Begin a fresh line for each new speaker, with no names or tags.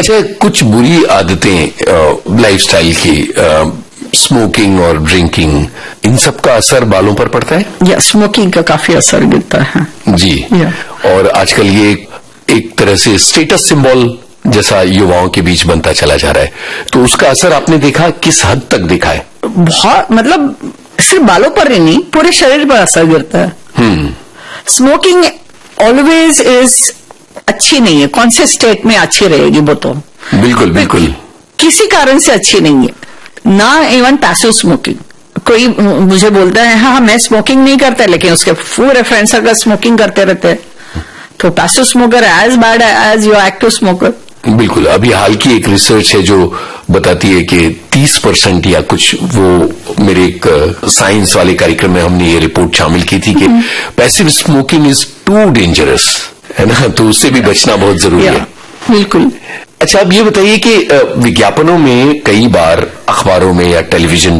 अच्छा, कुछ बुरी आदतें लाइफस्टाइल की, स्मोकिंग और ड्रिंकिंग, इन सब का असर बालों पर पड़ता है?
या स्मोकिंग का काफी असर गिरता है
जी। और आजकल ये एक तरह से स्टेटस सिंबल जैसा युवाओं के बीच बनता चला जा रहा है, तो उसका असर आपने देखा, किस हद तक देखा है?
बहुत, मतलब सिर्फ बालों पर ही नहीं, पूरे शरीर पर असर गिरता है। स्मोकिंग ऑलवेज इज अच्छी नहीं है। कौन से स्टेट में अच्छी रहेगी वो तो
बिल्कुल
किसी कारण से अच्छी नहीं है ना। इवन पैसिव स्मोकिंग, कोई मुझे बोलता है हाँ मैं स्मोकिंग नहीं करता, लेकिन उसके पूरे फ्रेंड सर्कल स्मोकिंग करते रहते हैं, तो passive smoker as bad as your active smoker.
बिल्कुल। अभी हाल की एक रिसर्च है जो बताती है कि 30% या कुछ, वो मेरे एक साइंस वाले कार्यक्रम में हमने ये रिपोर्ट शामिल की थी कि passive smoking is too dangerous, है ना, तो उससे भी बचना बहुत जरूरी है।
बिल्कुल।
अच्छा, अब ये बताइए कि विज्ञापनों में कई बार अखबारों में या टेलीविजन